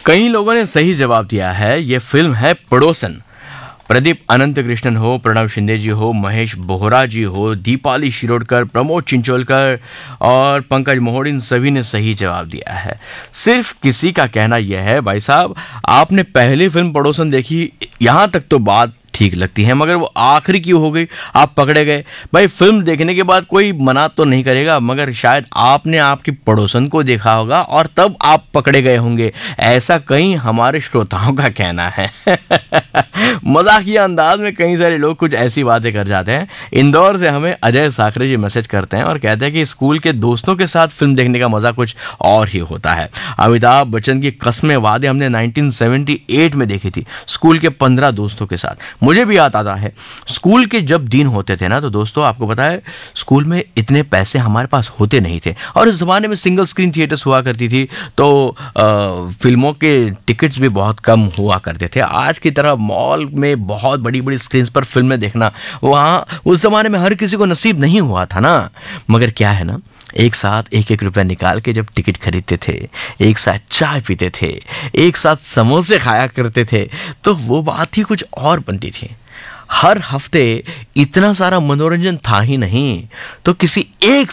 कई लोगों ने सही जवाब दिया है। ये फिल्म है पड़ोसन। प्रदीप अनंत कृष्णन हो, प्रणव शिंदे जी हो, महेश बोहरा जी हो, दीपाली शिरोडकर, प्रमोद चिंचोलकर और पंकज मोहड़, इन सभी ने सही जवाब दिया है। सिर्फ किसी का कहना यह है, भाई साहब आपने पहली फिल्म पड़ोसन देखी, यहां तक तो बात ठीक लगती है, मगर वो आखिरी क्यों हो गई, आप पकड़े गए। भाई फिल्म देखने के बाद कोई मना तो नहीं करेगा, मगर शायद आपने आपकी पड़ोसन को देखा होगा और तब आप पकड़े गए होंगे, ऐसा कई हमारे श्रोताओं का कहना है। मजाकिया अंदाज में कई सारे लोग कुछ ऐसी बातें कर जाते हैं। इंदौर से हमें अजय साखरे जी मैसेज करते हैं और कहते हैं कि स्कूल के दोस्तों के साथ फिल्म देखने का मजा कुछ और ही होता है। अमिताभ बच्चन की कस्में वादे हमने 1978 में देखी थी, स्कूल के 15 दोस्तों के साथ। मुझे भी याद आता है स्कूल के जब दिन होते थे ना, तो दोस्तों आपको पता है स्कूल में इतने पैसे हमारे पास होते नहीं थे, और इस जमाने में सिंगल स्क्रीन थिएटर्स हुआ करती थी, तो फिल्मों के टिकट्स भी बहुत कम हुआ करते थे। आज की तरह मॉल में बहुत बड़ी बड़ी स्क्रीन पर फिल्में देखना वहाँ उस जमाने में हर किसी को नसीब नहीं हुआ था ना। मगर क्या है ना, एक साथ एक एक रुपया निकाल के जब टिकट खरीदते थे, एक साथ चाय पीते थे, एक साथ समोसे खाया करते थे, तो वो बात ही कुछ और बनती थी। हर हफ्ते इतना सारा मनोरंजन था ही नहीं, तो किसी एक